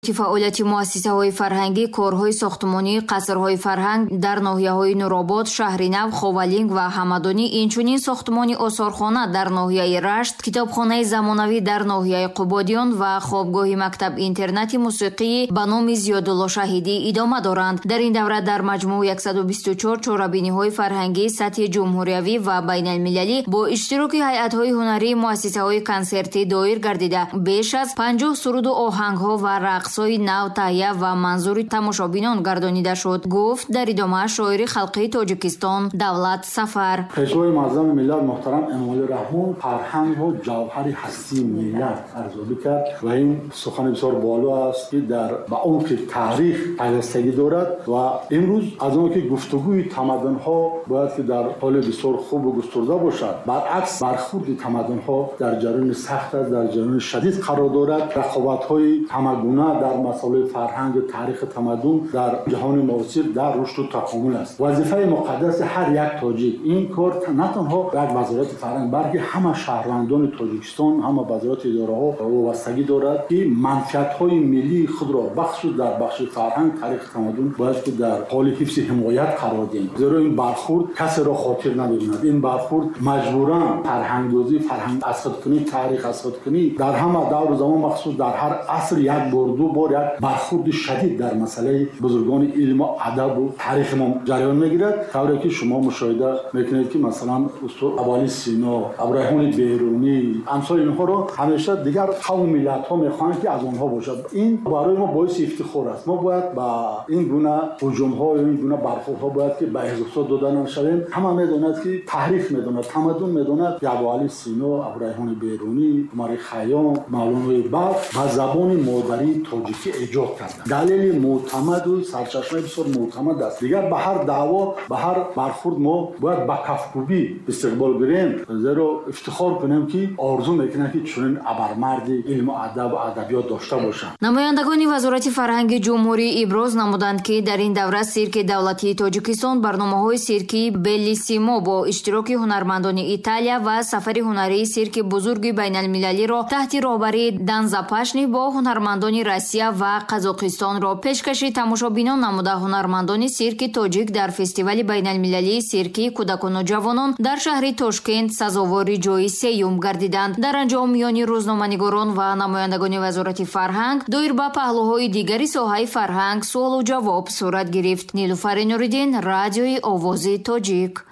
فعالیت مؤسسه‌های فرهنگی، کارهای ساختمانی، قصرهای فرهنگ در ناحیه‌های نورآباد، شهرنو، خوالینگ و همدانی، اینچنین ساختمان آثارخانه در ناحیه رشت، کتابخانه زمانوی در ناحیه قبادیان و خوابگاه مکتب اینترنت موسیقی به نام زیادالله شهیدی ادامه دارند. در این دوره در مجموع 124 چاره‌بینی‌های فرهنگی سطح جمهوریوی و بین المللی با اشتراک هیئت‌های هنری، مؤسسه‌های کنسرتی دایر گردیده بیش از 50 سرود و آهنگ‌ها و رقص‌های نو تهیه و منظور تماشابینان گردانیده شد، گفت در ادامه شاعر خلقی تاجیکستان دولت سفر. پیشوای معظم ملت محترم امامعلی رحمان فرهنگ و جوهر هستی ملت ارزیابی کرد و این سخن بسیار بالا است که در به عمق تاریخ پیوستگی دارد و امروز از اون که گفتگوی تمدن‌ها باید که در حال بسیار خوب و گسترده باشد، برعکس برخورد تمدن‌ها در جریان سخت است، در جریان شدید قرار دارد. رقابت‌های همگونه در مسائل فرهنگ تاریخ تمدن در جهان معاصر در رشد و تکامل است. وظیفه مقدس هر یک تاجیک این کار نه تنها یک وزارت فرهنگ بلکه همه شهروندان تاجیکستان، همه وزارت اداره‌ها وابستگی دارد که منفعت‌های ملی خود را بخصوص در بخش فرهنگ تاریخ تمدن باید که در حال حفظ حمایت قرار دهیم، زیرا این برخورد کسی را خاطر نمی‌بیند. این برخورد مجبوراً فرهنگ‌دوزی، فرهنگ اسقاط کنی، تاریخ اسقاط کنی در همه دور و زمان مخصوص در هر عصر یک بار دو بار یک برخورد شدید در مسئله بزرگان علم و ادب و تاریخ ما جریان میگیرد. طوری که شما مشاهده میکنید که مثلا استاد ابوعلی سینا، ابراهیم بیرونی، امثال اینها رو همیشه دیگر قوم ملت ها میخوان که از آنها باشد. این برای ما باعث افتخار است. ما باید با این گونه هجوم ها و این گونه برخورد ها باید که به احساس داده نشویم. همه میدونند که تاریخ میدوند، تمدن میدوند که ابوعلی سینا، ابراهیم بیرونی، عمر خیام، مولانا بلخ با زبان مادری تاجیکی ایجاد کردند. دلیل معتمد و سرچشمه بسیار معتمد است. دیگر به هر دعوا، به هر برخورد ما باید با کف‌کوبی استقبال بریم، زیرا افتخار کنیم که آرزو میکنیم که چنین ابرمردی علم و ادب و ادبیات داشته باشند. نمایندگان وزارت فرهنگ جمهوری ابراز نمودند که در این دوره سیرک دولتی تاجیکستان برنامه‌های سیرکی بلیسیمو با اشتراک هنرمندان ایتالیا و سفر هنری سیرک بزرگ بین المللی را تحت راهبری دنزا پاشنی با هنرمندان روسیه و قزاقستان را پیشکش تماشابینان نموده. هنرمندان سیرک تاجیک در فستیوال بین المللی سیرکی کودکان و جوانان در شهر تاشکند سزاوار جای سیوم گردیدند. در انجام میان روزنامه‌نگاران و نمایندگان وزارت فرهنگ دایر به پهلوهای دیگری ساحه فرهنگ سوال و جواب صورت گرفت. نیلوفر نوریدین، رادیوی آواز تاجیک.